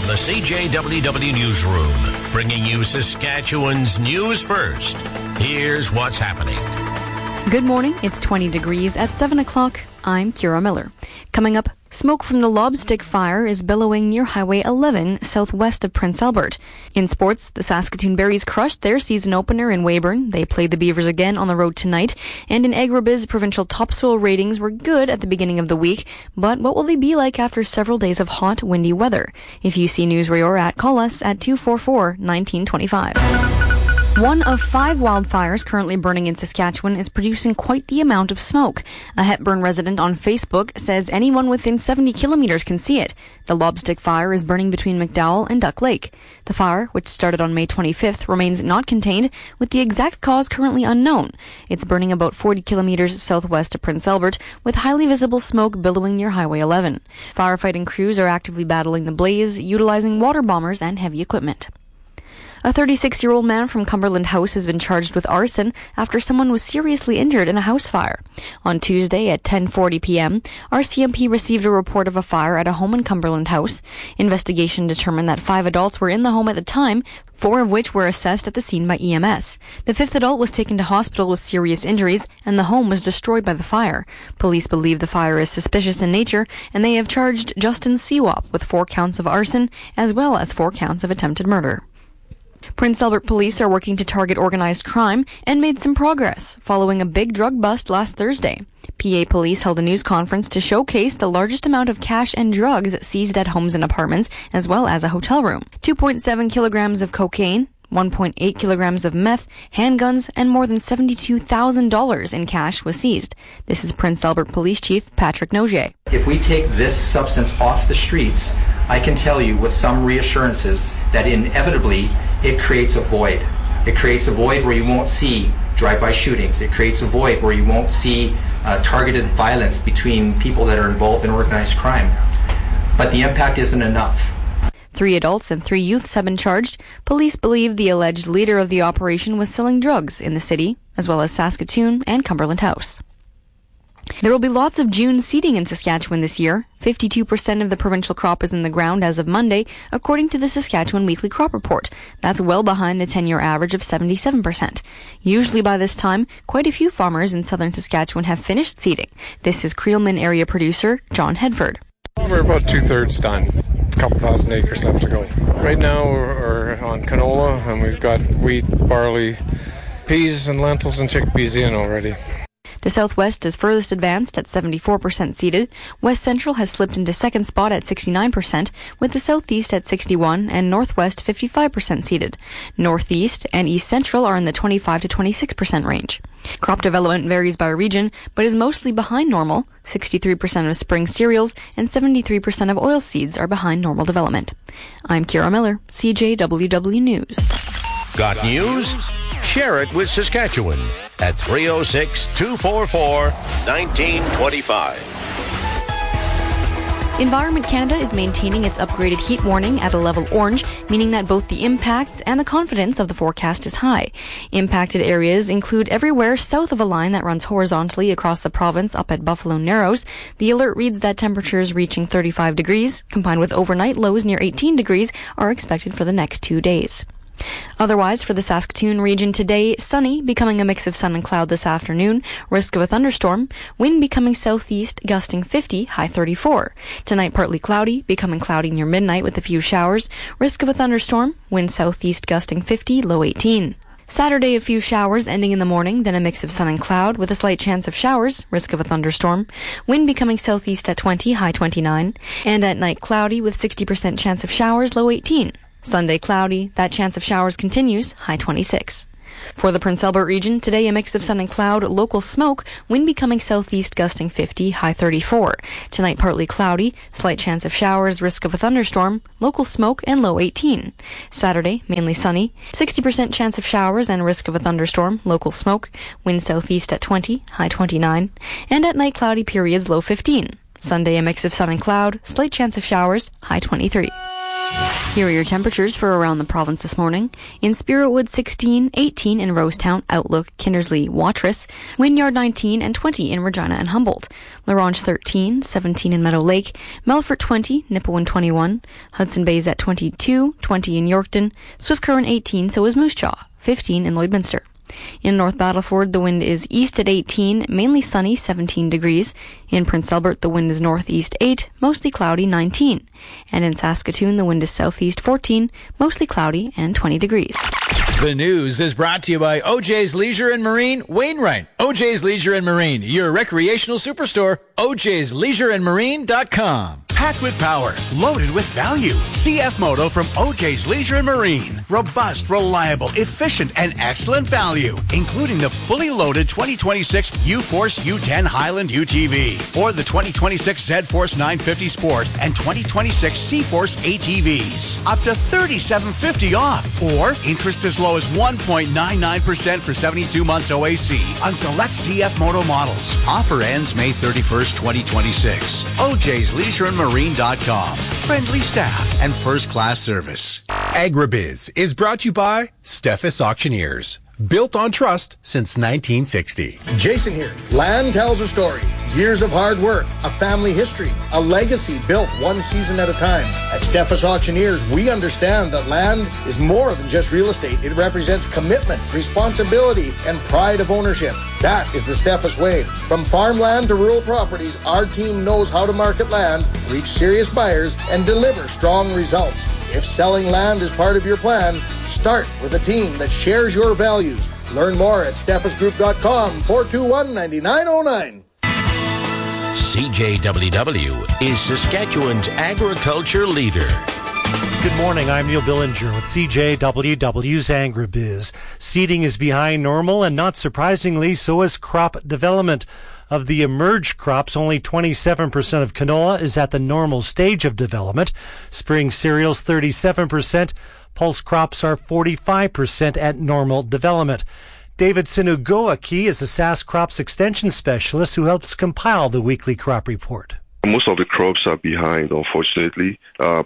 the CJWW Newsroom, bringing you Saskatchewan's news first. Here's what's happening. Good morning. It's 20 degrees at 7 o'clock. I'm Kira Miller. Coming up, smoke from the Lobstick fire is billowing near Highway 11, southwest of Prince Albert. In sports, the Saskatoon Berries crushed their season opener in Weyburn. They played the Beavers again on the road tonight. And in Agribiz, provincial topsoil ratings were good at the beginning of the week. But what will they be like after several days of hot, windy weather? If you see news where you're at, call us at 244-1925. One of 5 wildfires currently burning in Saskatchewan is producing quite the amount of smoke. A Hepburn resident on Facebook says anyone within 70 kilometers can see it. The Lobstick fire is burning between McDowell and Duck Lake. The fire, which started on May 25th, remains not contained, with the exact cause currently unknown. It's burning about 40 kilometers southwest of Prince Albert, with highly visible smoke billowing near Highway 11. Firefighting crews are actively battling the blaze, utilizing water bombers and heavy equipment. A 36-year-old man from Cumberland House has been charged with arson after someone was seriously injured in a house fire. On Tuesday at 10:40 p.m., RCMP received a report of a fire at a home in Cumberland House. Investigation determined that 5 adults were in the home at the time, 4 of which were assessed at the scene by EMS. The 5th adult was taken to hospital with serious injuries, and the home was destroyed by the fire. Police believe the fire is suspicious in nature, and they have charged Justin Seawap with 4 counts of arson, as well as 4 counts of attempted murder. Prince Albert police are working to target organized crime and made some progress following a big drug bust last Thursday. PA police held a news conference to showcase the largest amount of cash and drugs seized at homes and apartments, as well as a hotel room. 2.7 kilograms of cocaine, 1.8 kilograms of meth, handguns, and more than $72,000 in cash was seized. This is Prince Albert Police Chief Patrick Nogier. If we take this substance off the streets, I can tell you with some reassurances that inevitably it creates a void. It creates a void where you won't see drive-by shootings. It creates a void where you won't see targeted violence between people that are involved in organized crime. But the impact isn't enough. 3 adults and 3 youths have been charged. Police believe the alleged leader of the operation was selling drugs in the city, as well as Saskatoon and Cumberland House. There will be lots of June seeding in Saskatchewan this year. 52% of the provincial crop is in the ground as of Monday, according to the Saskatchewan Weekly Crop Report. That's well behind the 10-year average of 77%. Usually by this time, quite a few farmers in southern Saskatchewan have finished seeding. This is Creelman area producer John Hedford. We're about 2/3 done. A couple thousand acres left to go. Right now we're on canola, and we've got wheat, barley, peas and lentils and chickpeas in already. The Southwest is furthest advanced at 74% seeded. West Central has slipped into second spot at 69%, with the Southeast at 61% and Northwest 55% seeded. Northeast and East Central are in the 25 to 26% range. Crop development varies by region, but is mostly behind normal. 63% of spring cereals and 73% of oilseeds are behind normal development. I'm Kira Miller, CJWW News. Got news? Share it with Saskatchewan at 306-244-1925. Environment Canada is maintaining its upgraded heat warning at a level orange, meaning that both the impacts and the confidence of the forecast is high. Impacted areas include everywhere south of a line that runs horizontally across the province up at Buffalo Narrows. The alert reads that temperatures reaching 35 degrees, combined with overnight lows near 18 degrees, are expected for the next 2 days. Otherwise, for the Saskatoon region today, sunny, becoming a mix of sun and cloud this afternoon, risk of a thunderstorm, wind becoming southeast, gusting 50, high 34. Tonight, partly cloudy, becoming cloudy near midnight with a few showers, risk of a thunderstorm, wind southeast gusting 50, low 18. Saturday, a few showers ending in the morning, then a mix of sun and cloud with a slight chance of showers, risk of a thunderstorm. Wind becoming southeast at 20, high 29. And at night, cloudy with 60% chance of showers, low 18. Sunday, cloudy. That chance of showers continues, high 26. For the Prince Albert region, today a mix of sun and cloud, local smoke, wind becoming southeast gusting 50, high 34. Tonight, partly cloudy, slight chance of showers, risk of a thunderstorm, local smoke, and low 18. Saturday, mainly sunny, 60% chance of showers and risk of a thunderstorm, local smoke, wind southeast at 20, high 29. And at night, cloudy periods, low 15. Sunday, a mix of sun and cloud, slight chance of showers, high 23. Here are your temperatures for around the province this morning. In Spiritwood, 16, 18 in Rosetown, Outlook, Kindersley, Watrous, Wynyard 19 and 20 in Regina and Humboldt, Larange 13, 17 in Meadow Lake, Melfort 20, Nipawin 21, Hudson Bay's at 22, 20 in Yorkton, Swift Current 18, so is Moose Jaw, 15 in Lloydminster. In North Battleford, the wind is east at 18, mainly sunny, 17 degrees. In Prince Albert, the wind is northeast 8, mostly cloudy, 19. And in Saskatoon, the wind is southeast 14, mostly cloudy, and 20 degrees. The news is brought to you by OJ's Leisure and Marine, Wainwright. OJ's Leisure and Marine, your recreational superstore. OJ'sLeisureandMarine.com. Packed with power, loaded with value. CF Moto from OJ's Leisure and Marine. Robust, reliable, efficient, and excellent value, including the fully loaded 2026 U-Force U10 Highland UTV or the 2026 Z-Force 950 Sport and 2026 C-Force ATVs. Up to $3,750 off, or interest as low as 1.99% for 72 months OAC on select CF Moto models. Offer ends May 31st, 2026. OJ's Leisure and Marine.com. Friendly staff and first-class service. Agribiz is brought to you by Steffes Auctioneers. Built on trust since 1960. Jason here. Land tells a story. Years of hard work, a family history, a legacy built one season at a time. At Steffes Auctioneers, we understand that land is more than just real estate. It represents commitment, responsibility, and pride of ownership. That is the Steffes way. From farmland to rural properties, our team knows how to market land, reach serious buyers, and deliver strong results. If selling land is part of your plan, start with a team that shares your values. Learn more at steffesgroup.com, 421-9909. CJWW is Saskatchewan's agriculture leader. Good morning, I'm Neil Billinger with CJWW's Agribiz. Seeding is behind normal, and not surprisingly, so is crop development. Of the emerged crops, only 27% of canola is at the normal stage of development. Spring cereals, 37%. Pulse crops are 45% at normal development. David Sinugoaki is a Sask Crops Extension Specialist who helps compile the weekly crop report. Most of the crops are behind, unfortunately,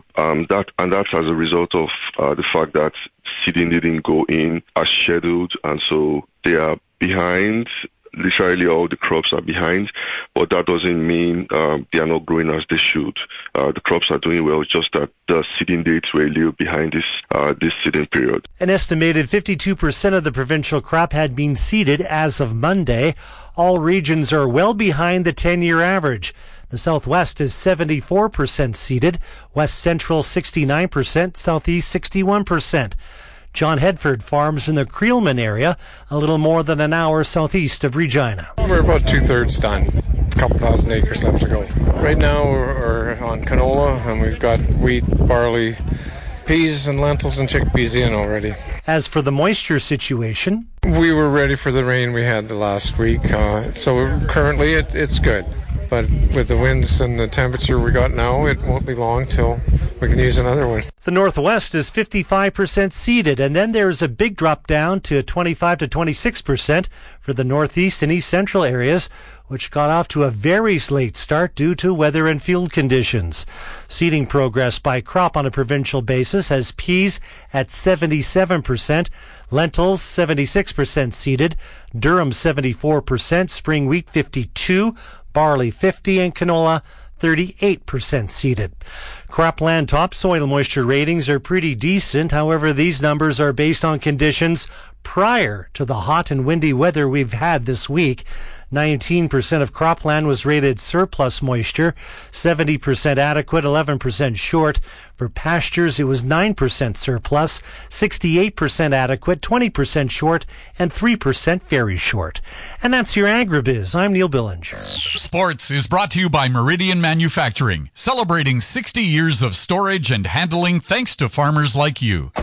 that's as a result of the fact that seeding didn't go in as scheduled, and so they are behind. Literally all the crops are behind, but that doesn't mean they are not growing as they should. The crops are doing well, just that the seeding dates were a little behind this seeding period. An estimated 52% of the provincial crop had been seeded as of Monday. All regions are well behind the 10-year average. The Southwest is 74% seeded, West Central 69%, Southeast 61%. John Hedford farms in the Creelman area, a little more than an hour southeast of Regina. We're about two-thirds done. A couple thousand acres left to go. Right now we're on canola, and we've got wheat, barley, peas and lentils and chickpeas in already. As for the moisture situation, we were ready for the rain we had the last week, so currently it's good. But with the winds and the temperature we got now, it won't be long till we can use another one. The Northwest is 55% seeded, and then there's a big drop down to 25 to 26% for the Northeast and East Central areas, which got off to a very late start due to weather and field conditions. Seeding progress by crop on a provincial basis has peas at 77%, lentils 76% seeded, Durham 74%, spring wheat 52%, barley 50%, and canola 38% seeded. Cropland topsoil moisture ratings are pretty decent. However, these numbers are based on conditions prior to the hot and windy weather we've had this week. 19% of cropland was rated surplus moisture, 70% adequate, 11% short. For pastures, it was 9% surplus, 68% adequate, 20% short, and 3% very short. And that's your Agribiz. I'm Neil Billinger. Sports is brought to you by Meridian Manufacturing, celebrating 60 years of storage and handling thanks to farmers like you.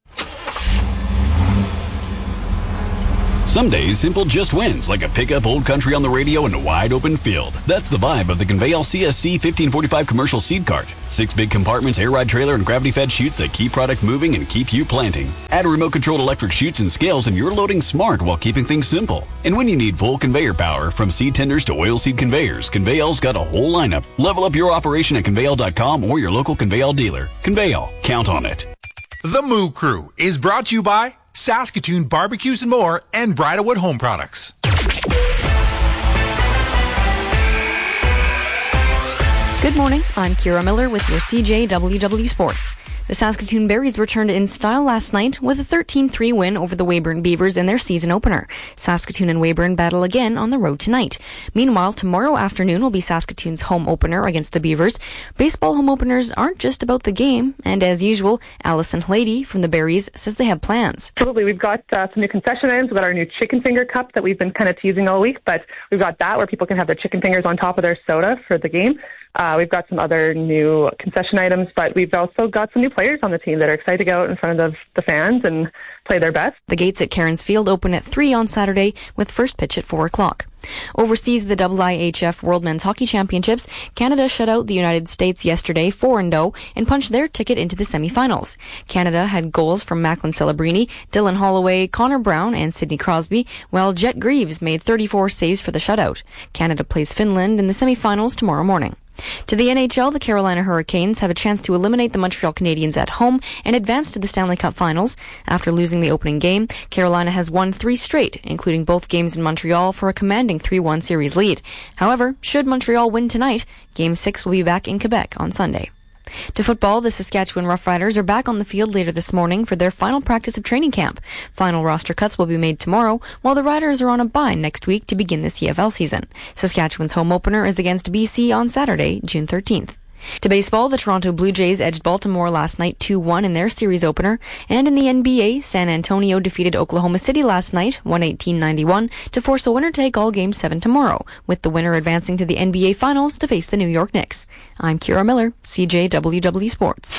Some days, simple just wins, like a pickup old country on the radio in a wide open field. That's the vibe of the Conveyal CSC 1545 commercial seed cart. 6 big compartments, air ride trailer, and gravity-fed chutes that keep product moving and keep you planting. Add remote-controlled electric chutes and scales and you're loading smart while keeping things simple. And when you need full conveyor power, from seed tenders to oilseed conveyors, Conveyal's got a whole lineup. Level up your operation at Conveyal.com or your local Conveyal dealer. Conveyal. Count on it. The Moo Crew is brought to you by Saskatoon Barbecues and More and Bridalwood Home Products. Good morning, I'm Kira Miller with your CJWW Sports. The Saskatoon Berries returned in style last night with a 13-3 win over the Weyburn Beavers in their season opener. Saskatoon and Weyburn battle again on the road tonight. Meanwhile, tomorrow afternoon will be Saskatoon's home opener against the Beavers. Baseball home openers aren't just about the game, and as usual, Allison Hlady from the Berries says they have plans. Absolutely. We've got some new concession items. We've got our new chicken finger cup that we've been kind of teasing all week, but we've got that where people can have their chicken fingers on top of their soda for the game. We've got some other new concession items, but we've also got some new players on the team that are excited to go out in front of the fans and play their best. The gates at Cairns Field open at 3 on Saturday with first pitch at 4 o'clock. Overseas, the IIHF World Men's Hockey Championships, Canada shut out the United States yesterday 4-0 and punched their ticket into the semifinals. Canada had goals from Macklin Celebrini, Dylan Holloway, Connor Brown, and Sidney Crosby, while Jet Greaves made 34 saves for the shutout. Canada plays Finland in the semifinals tomorrow morning. To the NHL, the Carolina Hurricanes have a chance to eliminate the Montreal Canadiens at home and advance to the Stanley Cup Finals. After losing the opening game, Carolina has won 3 straight, including both games in Montreal for a commanding 3-1 series lead. However, should Montreal win tonight, Game 6 will be back in Quebec on Sunday. To football, the Saskatchewan Roughriders are back on the field later this morning for their final practice of training camp. Final roster cuts will be made tomorrow, while the Riders are on a bye next week to begin the CFL season. Saskatchewan's home opener is against BC on Saturday, June 13th. To baseball, the Toronto Blue Jays edged Baltimore last night 2-1 in their series opener. And in the NBA, San Antonio defeated Oklahoma City last night, 118-91, to force a winner-take-all Game 7 tomorrow, with the winner advancing to the NBA Finals to face the New York Knicks. I'm Kira Miller, CJWW Sports.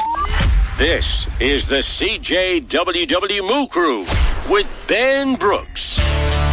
This is the CJWW Moo Crew with Ben Brooks.